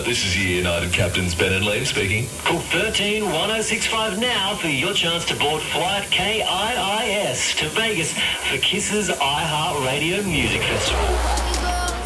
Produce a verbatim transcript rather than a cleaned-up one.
this is your United Captains Ben and Liam speaking. Call thirteen one oh six five now for your chance to board flight K I I S to Vegas for Kiss's iHeartRadio Music Festival.